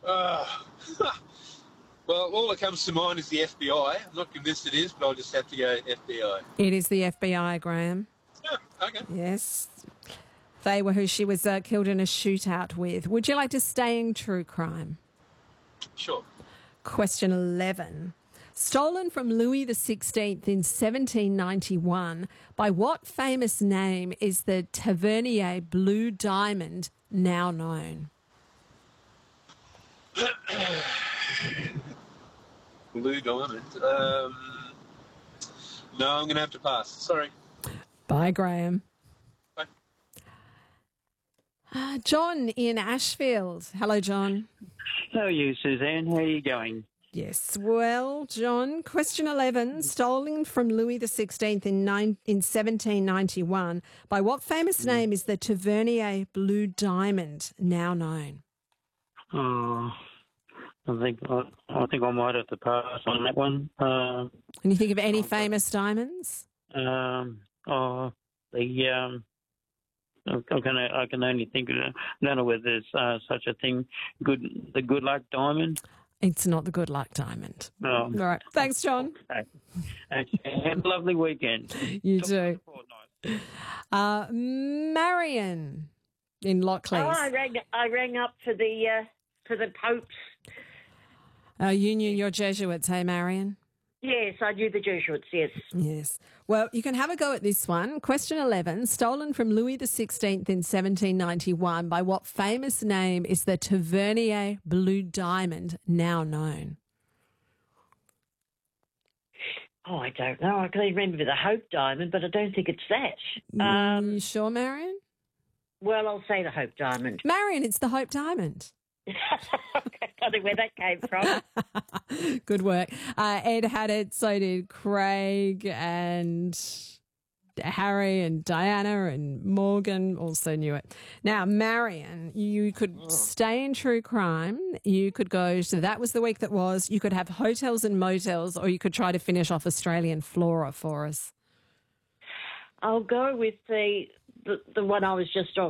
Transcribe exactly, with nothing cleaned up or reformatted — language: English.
Uh, well, all that comes to mind is the F B I. I'm not convinced it is, but I'll just have to go F B I. It is the F B I, Graham. Oh, okay. Yes. They were who she was uh, killed in a shootout with. Would you like to stay in true crime? Sure. Question eleven. Stolen from Louis the sixteenth in seventeen ninety-one, by what famous name is the Tavernier Blue Diamond now known? Blue Diamond. Um, no, I'm going to have to pass. Sorry. Bye, Graham. Bye. Uh, John in Ashfield. Hello, John. How are you, Suzanne? How are you going? Yes, well, John, question eleven, stolen from Louis the sixteenth in, nine, in seventeen ninety-one, by what famous name is the Tavernier Blue Diamond now known? Oh, I think I, I think I might have to pass on that one. Uh, Can you think of any famous diamonds? um, oh, the um, I can I can only think of I don't know whether there's uh, such a thing. Good, the Good Luck Diamond. It's not the Good Luck Diamond. Oh. All right. Thanks, John. Okay. Have a lovely weekend. You Talk too. to you fortnight. Uh, Marion in Lockleys. Oh, I rang. I rang up for the uh, for the Popes. Uh, you knew your Jesuits, hey, Marion? Yes, I knew the Jesuits. Yes. Yes. Well, you can have a go at this one. Question eleven, stolen from Louis the sixteenth in seventeen ninety-one, by what famous name is the Tavernier Blue Diamond now known? Oh, I don't know. I can remember the Hope Diamond, but I don't think it's that. Um, Um, you sure, Marion? well, I'll say the Hope Diamond. Marion, it's the Hope Diamond. I don't know where that came from. Good work. Uh, Ed had it, so did Craig and Harry and Diana and Morgan also knew it. Now, Marion, you could stay in true crime. You could go to That Was the Week That Was. You could have hotels and motels, or you could try to finish off Australian flora for us. I'll go with the the, the one I was just on.